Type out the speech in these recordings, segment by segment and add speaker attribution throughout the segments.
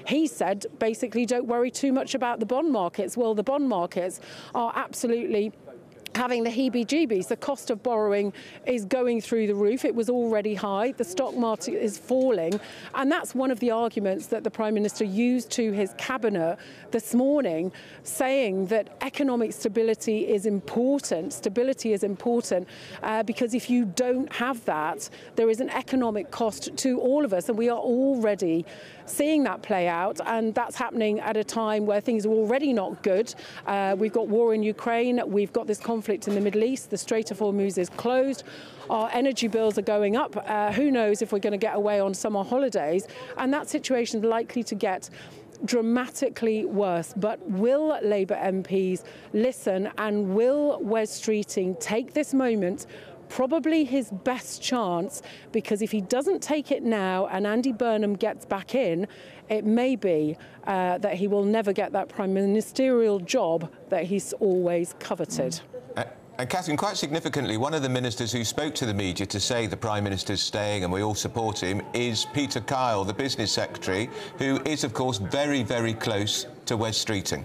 Speaker 1: he said, basically, don't worry too much about the bond markets. Well, the bond markets are absolutely having the heebie-jeebies. The cost of borrowing is going through the roof. It was already high. The stock market is falling. And that's one of the arguments that the Prime Minister used to his cabinet this morning, saying that economic stability is important. Stability is important because if you don't have that, there is an economic cost to all of us. And we are already seeing that play out. And that's happening at a time where things are already not good. We've got war in Ukraine. We've got this conflict in the Middle East. The Strait of Hormuz is closed. Our energy bills are going up. Who knows if we're going to get away on summer holidays? And that situation is likely to get dramatically worse. But will Labour MPs listen, and will Wes Streeting take this moment, probably his best chance, because if he doesn't take it now and Andy Burnham gets back in, it may be that he will never get that prime ministerial job that he's always coveted.
Speaker 2: And Catherine, quite significantly, one of the ministers who spoke to the media to say the Prime Minister's staying and we all support him is Peter Kyle, the Business Secretary, who is, of course, very, very close to Wes Streeting.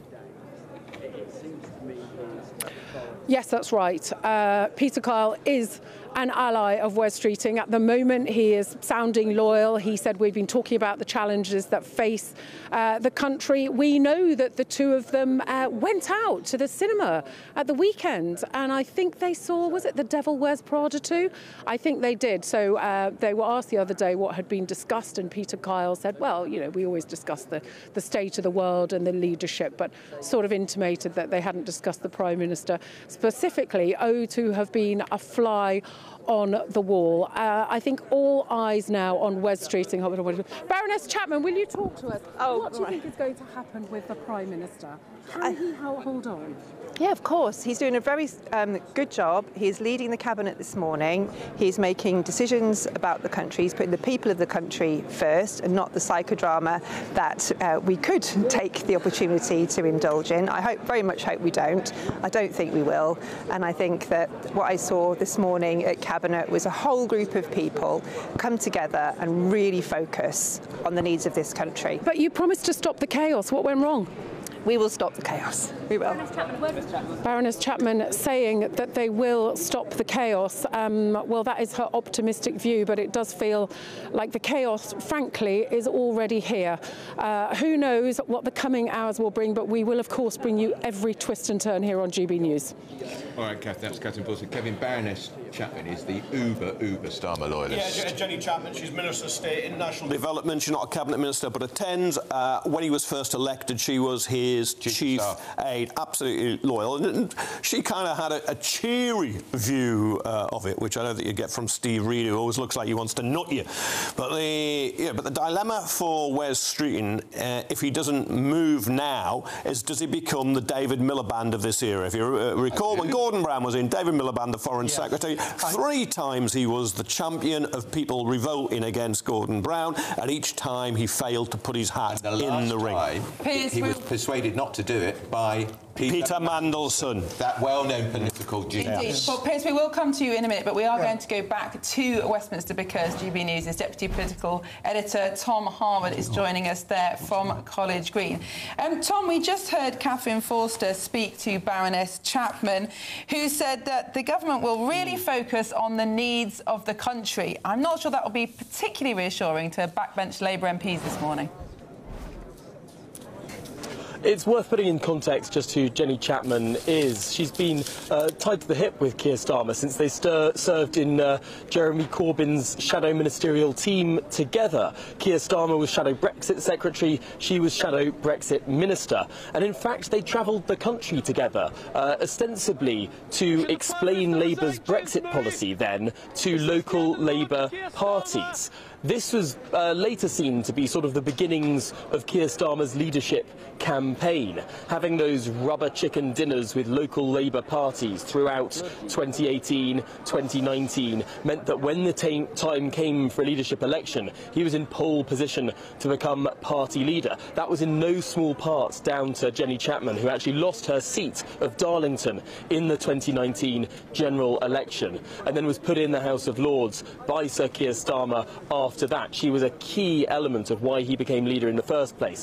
Speaker 1: Yes, that's right. Peter Kyle is an ally of Wes Streeting. At the moment, he is sounding loyal. He said, we've been talking about the challenges that face the country. We know that the two of them went out to the cinema at the weekend, and I think they saw, was it The Devil Wears Prada 2? I think they did. So they were asked the other day what had been discussed, and Peter Kyle said, well, you know, we always discuss the state of the world and the leadership, but sort of intimated that they hadn't discussed the Prime Minister specifically. To have been a fly on the wall. I think all eyes now on Wes Streeting. Baroness Chapman, will you talk to us? What do you think is going to happen with the Prime Minister? Can he hold on?
Speaker 3: Yeah, of course. He's doing a very good job. He's leading the cabinet this morning. He's making decisions about the country. He's putting the people of the country first and not the psychodrama that we could take the opportunity to indulge in. I very much hope we don't. I don't think we will. And I think that what I saw this morning at cabinet was a whole group of people come together and really focus on the needs of this country.
Speaker 1: But you promised to stop the chaos. What went wrong?
Speaker 3: We will stop the chaos. We will.
Speaker 1: Baroness Chapman saying that they will stop the chaos. Well, that is her optimistic view, but it does feel like the chaos, frankly, is already here. Who knows what the coming hours will bring, but we will, of course, bring you every twist and turn here on GB News.
Speaker 2: All right, Kath, that's Catherine Wilson. Kevin, Baroness Chapman is the uber Starmer loyalist.
Speaker 4: Yeah, Jenny Chapman, she's Minister of State in National Development. She's not a Cabinet Minister, but attends. When he was first elected, she was his chief aide, absolutely loyal. And she kind of had a cheery view of it, which I know that you get from Steve Reid, who always looks like he wants to nut you. But the dilemma for Wes Streeting, if he doesn't move now, is does he become the David Miliband of this era? If you recall, when Gordon Brown was in, David Miliband, the Foreign Secretary, 3 times he was the champion of people revolting against Gordon Brown, and each time he failed to put his hat in the ring.
Speaker 2: He was persuaded not to do it by
Speaker 4: Peter Mandelson,
Speaker 2: that well-known political genius.
Speaker 5: Indeed. Well, Piers, we will come to you in a minute, but we are going to go back to Westminster because GB News' Deputy Political Editor Tom Harwood is joining us there from College Green. Tom, we just heard Catherine Forster speak to Baroness Chapman, who said that the government will really focus on the needs of the country. I'm not sure that will be particularly reassuring to backbench Labour MPs this morning.
Speaker 6: It's worth putting in context just who Jenny Chapman is. She's been tied to the hip with Keir Starmer since they served in Jeremy Corbyn's shadow ministerial team together. Keir Starmer was shadow Brexit secretary, she was shadow Brexit minister. And in fact, they travelled the country together, ostensibly to explain Labour's Brexit policy then to local Labour parties. This was later seen to be sort of the beginnings of Keir Starmer's leadership campaign, having those rubber chicken dinners with local Labour parties throughout 2018, 2019, meant that when the time came for a leadership election, he was in pole position to become party leader. That was in no small part down to Jenny Chapman, who actually lost her seat of Darlington in the 2019 general election, and then was put in the House of Lords by Sir Keir Starmer after that. She was a key element of why he became leader in the first place.